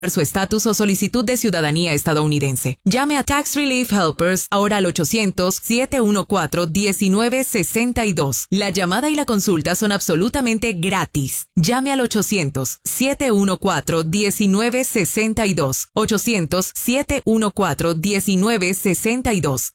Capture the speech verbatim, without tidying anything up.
su estatus o solicitud de ciudadanía estadounidense. Llame a Tax Relief Helpers ahora al ochocientos, siete uno cuatro, uno nueve seis dos. La llamada y la consulta son absolutamente gratis. Llame al ochocientos, siete uno cuatro, uno nueve seis dos. ochocientos, siete uno cuatro, uno nueve seis dos.